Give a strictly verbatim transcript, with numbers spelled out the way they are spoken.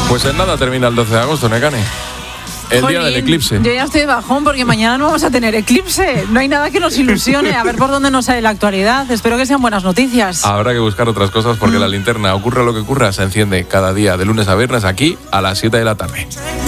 Pues en nada termina el doce de agosto, Nekane. El Jolín, día del eclipse. Yo ya estoy de bajón porque mañana no vamos a tener eclipse. No hay nada que nos ilusione. A ver por dónde nos sale la actualidad. Espero que sean buenas noticias. Habrá que buscar otras cosas porque mm. la linterna, ocurra lo que ocurra, se enciende cada día de lunes a viernes aquí a las siete de la tarde.